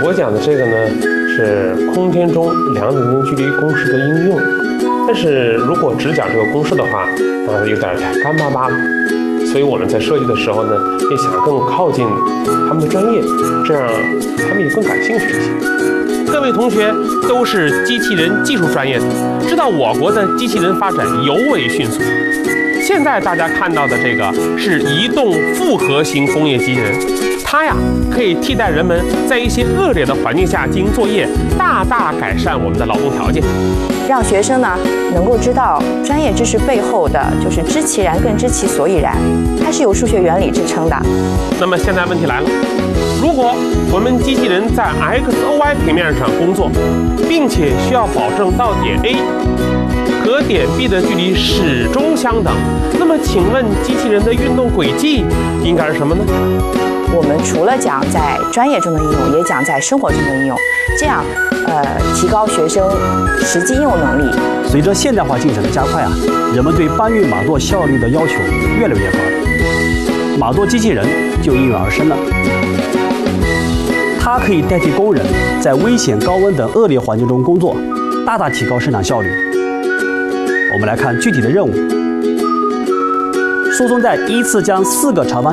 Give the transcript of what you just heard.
我讲的这个呢是空间中量子定距离公式的应用，但是如果只讲这个公式的话，有点太干巴巴了。所以我们在设计的时候呢，也想更靠近他们的专业，这样他们也更感兴趣一些。各位同学都是机器人技术专业的，知道我国的机器人发展尤为迅速。现在大家看到的这个是移动复合型工业机器人，它呀可以替代人们在一些恶劣的环境下进行作业，大大改善我们的劳动条件， 让学生呢能够知道专业知识背后的就是知其然更知其所以然，它是由数学原理支撑的。 那么现在问题来了，如果我们机器人在 XOY 平面上工作，并且需要保证到点 A 和点 B 的距离始终相等，那么请问机器人的运动轨迹应该是什么呢？ 我们除了讲在专业中的应用，也讲在生活中的应用，这样提高学生实际应用能力。 随着现代化进程的加快人们对搬运马垛效率的要求越来越高，马垛机器人就应运而生了。它可以代替工人在危险、高温等恶劣环境中工作，大大提高生产效率。我们来看具体的任务。苏松在依次将4个长方